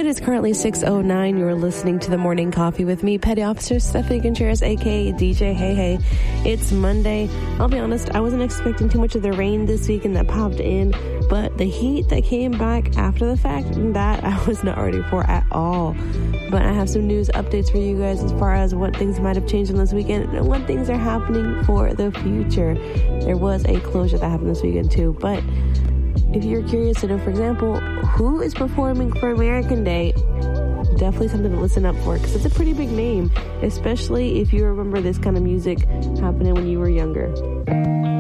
is currently 6:09. You're listening to The Morning Coffee with me, Petty Officer Stephanie Gutierrez, a.k.a. DJ Hey Hey. It's Monday. I'll be honest, I wasn't expecting too much of the rain this weekend that popped in, but the heat that came back after the fact, that I was not ready for at all. But I have some news updates for you guys as far as what things might have changed on this weekend and what things are happening for the future. There was a closure that happened this weekend too, but if you're curious to know, for example, who is performing for American Day, definitely something to listen up for, because it's a pretty big name, especially if you remember this kind of music happening when you were younger.